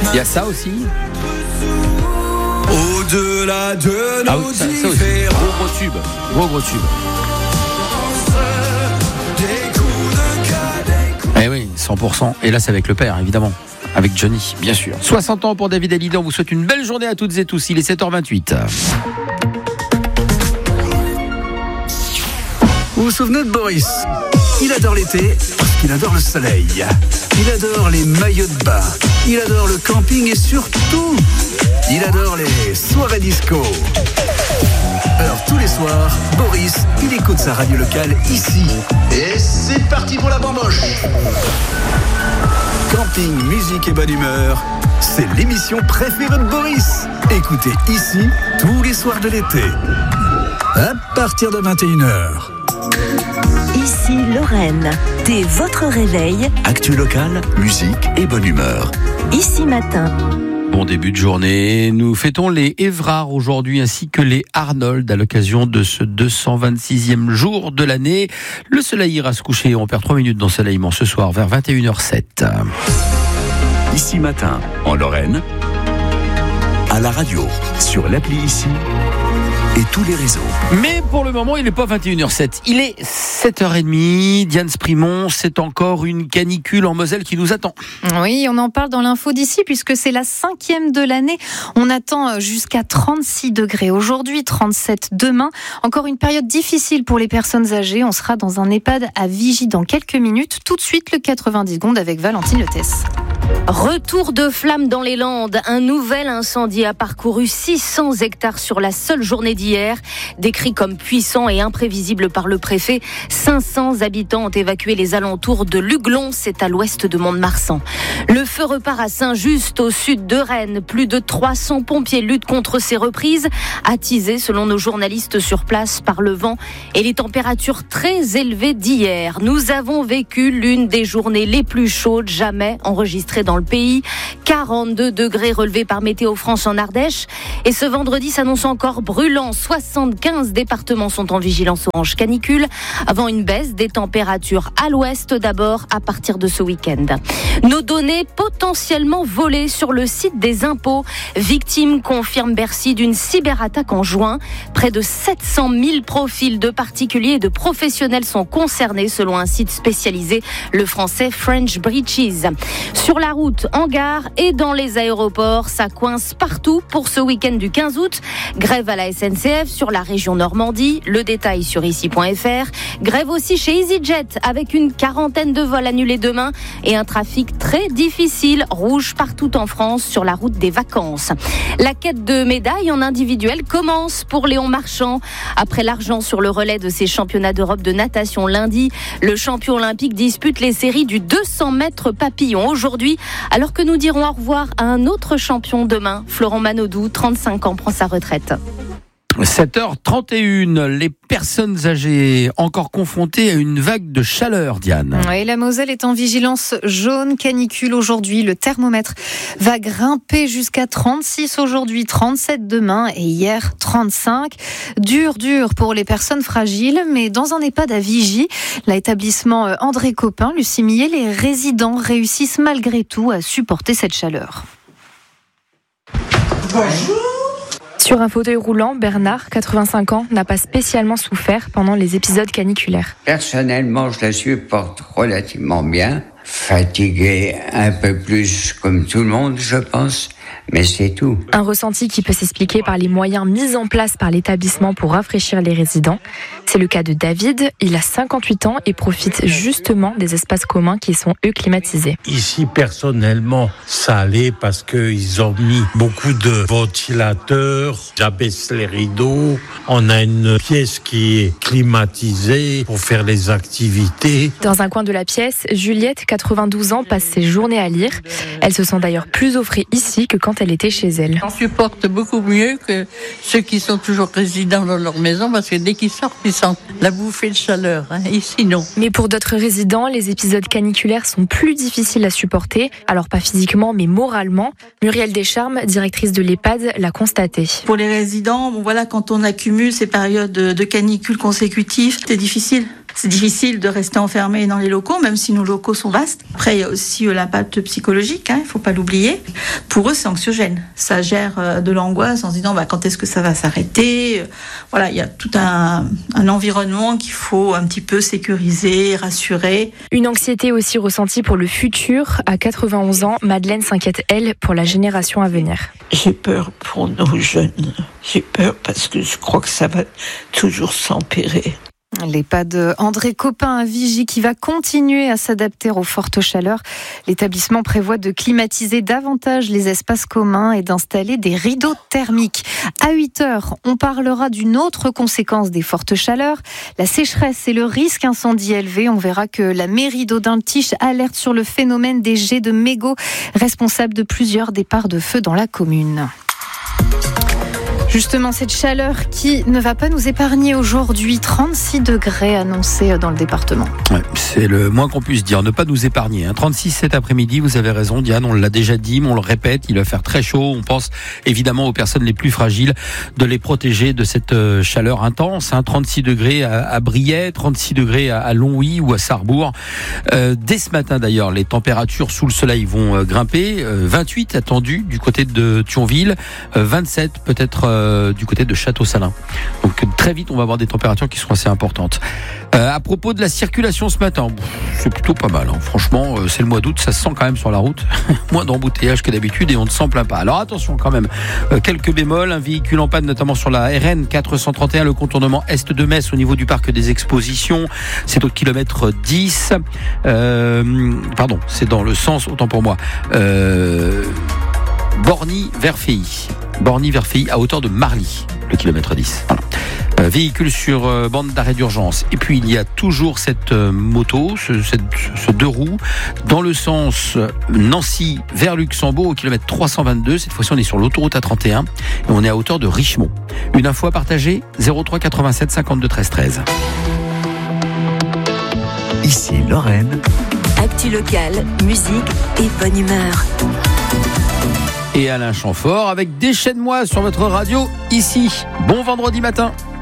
Il y a ça aussi. Au-delà de nos ça aussi. différences. Gros tube. Eh oui, 100%. Et là, c'est avec le père, évidemment. Avec Johnny, bien sûr. 60 ans pour David Hallyday. On vous souhaite une belle journée à toutes et tous. Il est 7h28. Vous vous souvenez de Boris ? Il adore l'été parce qu'il adore le soleil. Il adore les maillots de bain. Il adore le camping et surtout, il adore les soirées disco. Alors tous les soirs, Boris, il écoute sa radio locale ici. Et c'est parti pour la bamboche. Camping, musique et bonne humeur, c'est l'émission préférée de Boris. Écoutez ici tous les soirs de l'été. À partir de 21h. Ici Lorraine, dès votre réveil. Actu local, musique et bonne humeur. Ici Matin. Bon début de journée. Nous fêtons les Évrards aujourd'hui ainsi que les Arnold à l'occasion de ce 226e jour de l'année. Le soleil ira se coucher. On perd 3 minutes d'ensoleillement ce soir vers 21h07. Ici Matin, en Lorraine, à la radio, sur l'appli Ici et tous les réseaux. Mais pour le moment, il n'est pas 21h07. Il est 7h30. Diane Sprimont, c'est encore une canicule en Moselle qui nous attend. Oui, on en parle dans l'info d'ici puisque c'est la 5e de l'année. On attend jusqu'à 36 degrés aujourd'hui, 37 demain. Encore une période difficile pour les personnes âgées. On sera dans un EHPAD à Vigie dans quelques minutes. Tout de suite, le 90 secondes avec Valentine Letès. Retour de flammes dans les Landes. Un nouvel incendie a parcouru 600 hectares sur la seule journée d'hier. Décrit comme puissant et imprévisible par le préfet, 500 habitants ont évacué les alentours de Luglon, c'est à l'ouest de Mont-de-Marsan. Le feu repart à Saint-Just, au sud de Rennes. Plus de 300 pompiers luttent contre ces reprises, attisées selon nos journalistes sur place par le vent et les températures très élevées d'hier. Nous avons vécu l'une des journées les plus chaudes jamais enregistrées dans le pays. 42 degrés relevés par Météo France en Ardèche. Et ce vendredi s'annonce encore brûlant. 75 départements sont en vigilance orange canicule, avant une baisse des températures à l'ouest d'abord à partir de ce week-end. Nos données potentiellement volées sur le site des impôts. Victime, confirme Bercy, d'une cyberattaque en juin. Près de 700 000 profils de particuliers et de professionnels sont concernés selon un site spécialisé, le français French Breaches. Sur la route, en gare et dans les aéroports, ça coince partout pour ce week-end du 15 août. Grève à la SNCF sur la région Normandie. Le détail sur ici.fr. Grève aussi chez EasyJet avec une 40aine de vols annulés demain et un trafic très difficile, rouge partout en France sur la route des vacances. La quête de médailles en individuel commence pour Léon Marchand. Après l'argent sur le relais de ses championnats d'Europe de natation lundi, le champion olympique dispute les séries du 200 mètres papillon aujourd'hui, alors que nous dirons au revoir à un autre champion demain. Florent Manodou, 35 ans, prend sa retraite. 7h31, les personnes âgées encore confrontées à une vague de chaleur, Diane. Oui, la Moselle est en vigilance jaune canicule aujourd'hui. Le thermomètre va grimper jusqu'à 36 aujourd'hui, 37 demain et hier 35. Dur pour les personnes fragiles, mais dans un EHPAD à Vigie, l'établissement André Copin, Lucie Millet, les résidents réussissent malgré tout à supporter cette chaleur. Bonjour. Sur un fauteuil roulant, Bernard, 85 ans, n'a pas spécialement souffert pendant les épisodes caniculaires. Personnellement, je la supporte relativement bien. Fatigué un peu plus comme tout le monde, je pense. Mais c'est tout. Un ressenti qui peut s'expliquer par les moyens mis en place par l'établissement pour rafraîchir les résidents. C'est le cas de David, il a 58 ans et profite justement des espaces communs qui sont eux climatisés. Ici, personnellement, ça allait parce qu'ils ont mis beaucoup de ventilateurs, j'abaisse les rideaux, on a une pièce qui est climatisée pour faire les activités. Dans un coin de la pièce, Juliette, 92 ans, passe ses journées à lire. Elle se sent d'ailleurs plus au frais ici que quand elle était chez elle. On supporte beaucoup mieux que ceux qui sont toujours résidents dans leur maison parce que dès qu'ils sortent, ils sentent la bouffée de chaleur. Ici, non. Mais pour d'autres résidents, les épisodes caniculaires sont plus difficiles à supporter. Alors pas physiquement, mais moralement. Muriel Descharmes, directrice de l'EHPAD, l'a constaté. Pour les résidents, quand on accumule ces périodes de canicule consécutives, c'est difficile. c'est difficile de rester enfermé dans les locaux, même si nos locaux sont vastes. Après, il y a aussi l'impact psychologique, il ne faut pas l'oublier. Pour eux, c'est anxiogène. Ça gère de l'angoisse en se disant quand est-ce que ça va s'arrêter. Voilà, il y a tout un environnement qu'il faut un petit peu sécuriser, rassurer. Une anxiété aussi ressentie pour le futur. À 91 ans, Madeleine s'inquiète, elle, pour la génération à venir. J'ai peur pour nos jeunes. J'ai peur parce que je crois que ça va toujours s'empirer. L'EHPAD André Copin à Vigy qui va continuer à s'adapter aux fortes chaleurs. L'établissement prévoit de climatiser davantage les espaces communs et d'installer des rideaux thermiques. À 8h, on parlera d'une autre conséquence des fortes chaleurs, la sécheresse et le risque incendie élevé. On verra que la mairie d'Audun-le-Tiche alerte sur le phénomène des jets de mégots, responsable de plusieurs départs de feu dans la commune. Justement, cette chaleur qui ne va pas nous épargner aujourd'hui. 36 degrés annoncés dans le département. Ouais, c'est le moins qu'on puisse dire, ne pas nous épargner. 36 cet après-midi, vous avez raison Diane, on l'a déjà dit, mais on le répète, il va faire très chaud. On pense évidemment aux personnes les plus fragiles, de les protéger de cette chaleur intense. 36 degrés à Briey, 36 degrés à Longwy ou à Sarrebourg. Dès ce matin d'ailleurs, les températures sous le soleil vont grimper. 28 attendus du côté de Thionville, 27 peut-être du côté de Château-Salin. Donc très vite, on va avoir des températures qui seront assez importantes. À propos de la circulation ce matin, c'est plutôt pas mal. Franchement, c'est le mois d'août, ça se sent quand même sur la route. Moins d'embouteillage que d'habitude et on ne s'en plaint pas. Alors attention quand même, quelques bémols. Un véhicule en panne notamment sur la RN 431, le contournement est de Metz au niveau du parc des expositions. C'est au kilomètre 10. Pardon, c'est dans le sens, autant pour moi. Borny-Verfeilly. Borny-Verfeilly à hauteur de Marly, le kilomètre 10. Voilà. Véhicule sur bande d'arrêt d'urgence. Et puis il y a toujours cette moto, ce deux roues, dans le sens Nancy vers Luxembourg au kilomètre 322. Cette fois-ci on est sur l'autoroute A31 et on est à hauteur de Richemont. Une info à partager, 03 87 52 13 13. Ici Lorraine. Actu locale, musique et bonne humeur. Et Alain Chamfort avec Déchaîne-moi sur votre radio ici. Bon vendredi matin.